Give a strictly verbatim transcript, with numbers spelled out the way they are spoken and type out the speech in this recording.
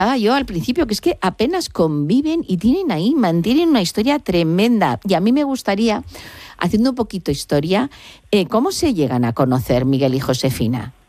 Ah, yo al principio, que es que apenas conviven y tienen ahí, mantienen una historia tremenda. Y a mí me gustaría, haciendo un poquito historia, eh, ¿cómo se llegan a conocer Miguel y Josefina?